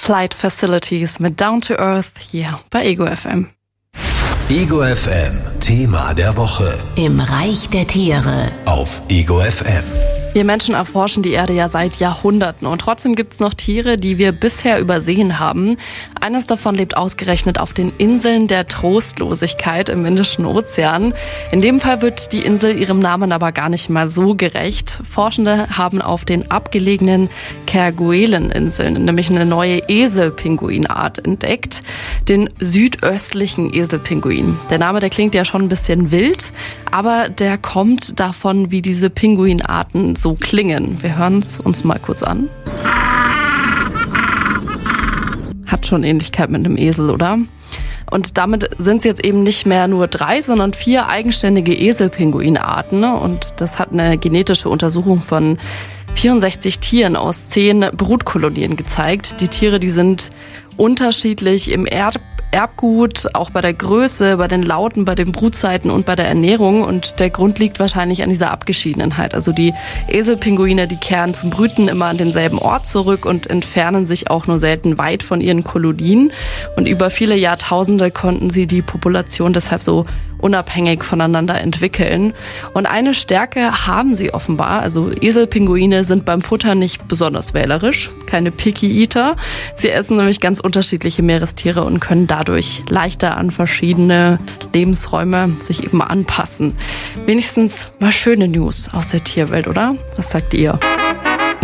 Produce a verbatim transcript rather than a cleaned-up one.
Flight Facilities mit Down to Earth hier bei Ego F M. Ego F M, Thema der Woche. Im Reich der Tiere. Auf Ego F M. Wir Menschen erforschen die Erde ja seit Jahrhunderten und trotzdem gibt es noch Tiere, die wir bisher übersehen haben. Eines davon lebt ausgerechnet auf den Inseln der Trostlosigkeit im Indischen Ozean. In dem Fall wird die Insel ihrem Namen aber gar nicht mal so gerecht. Forschende haben auf den abgelegenen Kerguelen-Inseln nämlich eine neue Eselpinguinart entdeckt, den südöstlichen Eselpinguin. Der Name, der klingt ja schon ein bisschen wild, aber der kommt davon, wie diese Pinguinarten so klingen. Wir hören es uns mal kurz an. Hat schon Ähnlichkeit mit einem Esel, oder? Und damit sind es jetzt eben nicht mehr nur drei, sondern vier eigenständige Eselpinguinarten. Und das hat eine genetische Untersuchung von vierundsechzig Tieren aus zehn Brutkolonien gezeigt. Die Tiere, die sind unterschiedlich im Erd Erbgut, auch bei der Größe, bei den Lauten, bei den Brutzeiten und bei der Ernährung. Und der Grund liegt wahrscheinlich an dieser Abgeschiedenheit. Also die Eselpinguine, die kehren zum Brüten immer an denselben Ort zurück und entfernen sich auch nur selten weit von ihren Kolonien. Und über viele Jahrtausende konnten sie die Population deshalb so unabhängig voneinander entwickeln. Und eine Stärke haben sie offenbar. Also Eselpinguine sind beim Futter nicht besonders wählerisch, keine Picky Eater. Sie essen nämlich ganz unterschiedliche Meerestiere und können dadurch leichter an verschiedene Lebensräume sich eben anpassen. Wenigstens mal schöne News aus der Tierwelt, oder? Was sagt ihr?